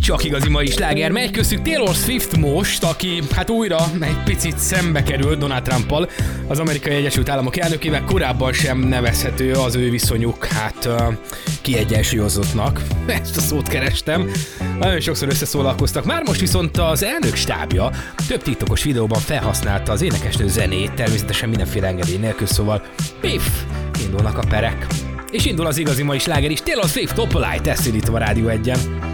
Csak igazi mai sláger megy, köztük Taylor Swift most, aki hát újra egy picit szembe került Donald Trumpal, az Amerikai Egyesült Államok elnökével. Korábban sem nevezhető az ő viszonyuk kiegyensúlyozottnak. Ezt a szót kerestem. Nagyon sokszor összeszólalkoztak. Már most viszont az elnök stábja több TikTokos videóban felhasználta az énekesnő zenét, természetesen mindenféle engedély nélkül, szóval piff, indulnak a perek. És indul az igazi mai sláger is. Taylor Swift, Opalite, ezt indítom a Rádió 1-en.